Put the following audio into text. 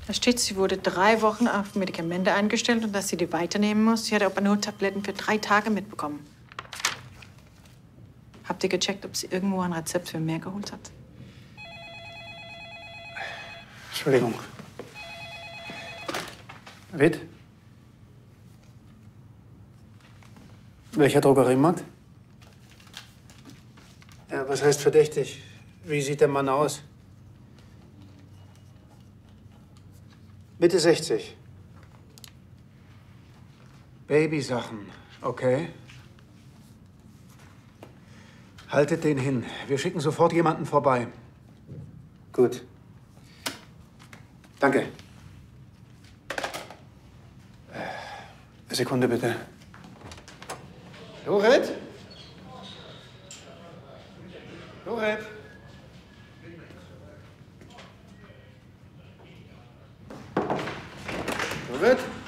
Da steht, sie wurde 3 Wochen auf Medikamente eingestellt und dass sie die weiternehmen muss. Sie hat aber nur Tabletten für 3 Tage mitbekommen. Habt ihr gecheckt, ob sie irgendwo ein Rezept für mehr geholt hat? Entschuldigung. Witt? Welcher Drogeriemarkt? Ja, was heißt verdächtig? Wie sieht der Mann aus? Mitte 60. Babysachen, okay. Haltet den hin. Wir schicken sofort jemanden vorbei. Gut. Danke. Sekunde bitte. Loret? Loret? Loret?